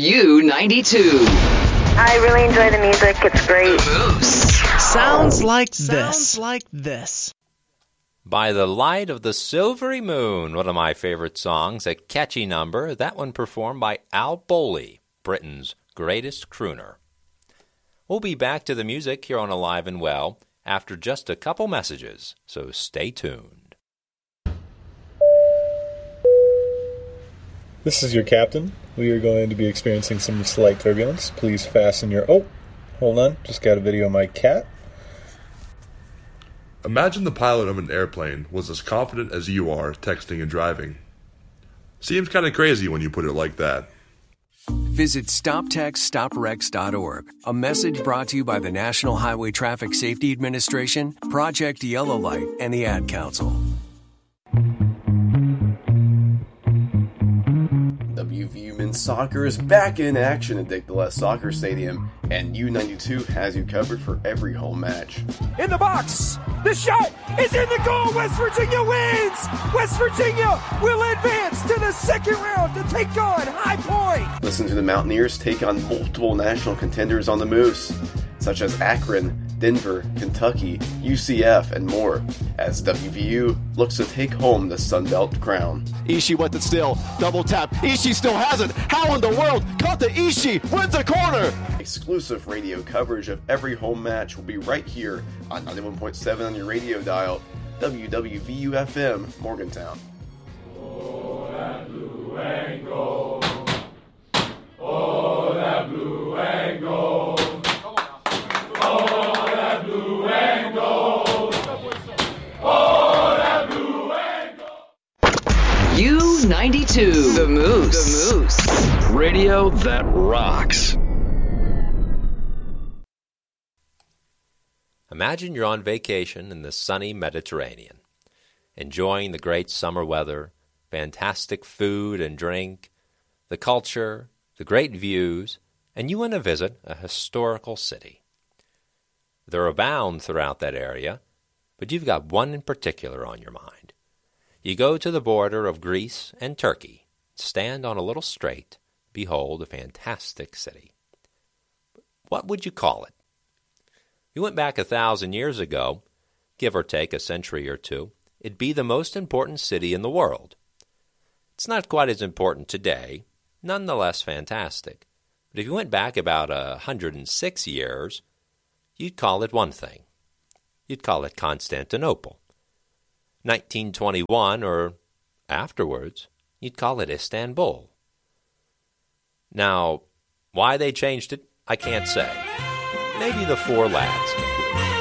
U92. I really enjoy the music. It's great. The Moose. Sounds like this. By the Light of the Silvery Moon, one of my favorite songs, a catchy number, that one performed by Al Bowley, Britain's greatest crooner. We'll be back to the music here on Alive and Well after just a couple messages, so stay tuned. This is your captain. We are going to be experiencing some slight turbulence. Please fasten your... Oh, hold on. Just got a video of my cat. Imagine the pilot of an airplane was as confident as you are texting and driving. Seems kind of crazy when you put it like that. Visit StopTextStopWrecks.org. A message brought to you by the National Highway Traffic Safety Administration, Project Yellow Light, and the Ad Council. WVU Men's Soccer is back in action at Dick Dales Soccer Stadium, and U92 has you covered for every home match. In the box, the shot is in the goal. West Virginia wins. West Virginia will advance to the second round to take on High Point. Listen to the Mountaineers take on multiple national contenders on the Moose, such as Akron, Denver, Kentucky, UCF, and more, as WVU looks to take home the Sun Belt crown. Ishii with it still, double tap, Ishii still has it, how in the world, Kota Ishii wins the corner! Exclusive radio coverage of every home match will be right here on 91.7 on your radio dial, WWVU-FM, Morgantown. Oh, that blue and gold. Oh, that blue and gold. Oh, that blue and gold. Oh, that blue and gold. U92. The Moose. The Moose. Radio that rocks. Imagine you're on vacation in the sunny Mediterranean, enjoying the great summer weather, fantastic food and drink, the culture, the great views, and you want to visit a historical city. There abound throughout that area, but you've got one in particular on your mind. You go to the border of Greece and Turkey, stand on a little strait, behold a fantastic city. What would you call it? You went back 1,000 years ago, give or take a century or two, it'd be the most important city in the world. It's not quite as important today, nonetheless fantastic. But if you went back about 106 years, you'd call it one thing. You'd call it Constantinople. 1921 or afterwards, you'd call it Istanbul. Now, why they changed it, I can't say. Maybe the four lads.